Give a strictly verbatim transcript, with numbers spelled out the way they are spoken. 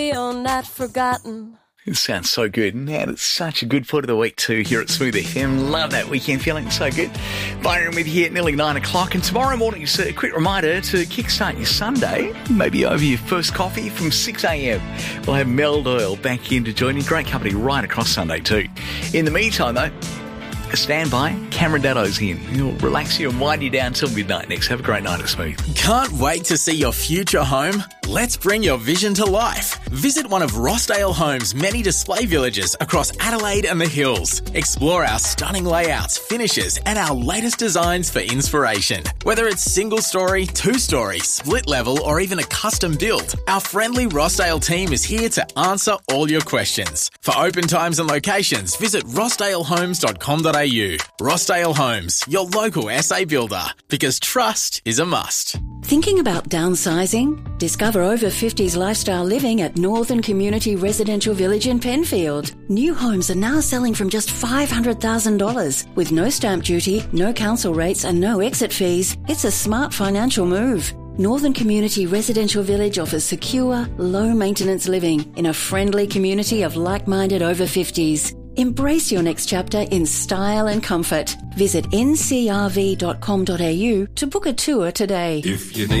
You're not forgotten. It sounds so good. Man, it's such a good foot of the week too here at Smooth F M. Love that weekend feeling. So good. Byron with you here at nearly nine o'clock. And tomorrow morning, so a quick reminder to kickstart your Sunday. Maybe over your first coffee from six a.m. We'll have Mel Doyle back in to join you. Great company right across Sunday too. In the meantime though, stand by. Cameron Daddo's in. He'll relax you and wind you down till midnight next. Have a great night at Smooth. Can't wait to see your future home? Let's bring your vision to life. Visit one of Rossdale Homes' many display villages across Adelaide and the Hills. Explore our stunning layouts, finishes, and our latest designs for inspiration. Whether it's single story, two story, split level, or even a custom build, our friendly Rossdale team is here to answer all your questions. For open times and locations, visit rossdale homes dot com dot a u. Rossdale Homes, your local S A builder, because trust is a must. Thinking about downsizing? Discover over fifties lifestyle living at Northern Community Residential Village in Penfield. New homes are now selling from just five hundred thousand dollars. With no stamp duty, no council rates and no exit fees, it's a smart financial move. Northern Community Residential Village offers secure, low-maintenance living in a friendly community of like-minded over fifties. Embrace your next chapter in style and comfort. Visit n c r v dot com dot a u to book a tour today. If you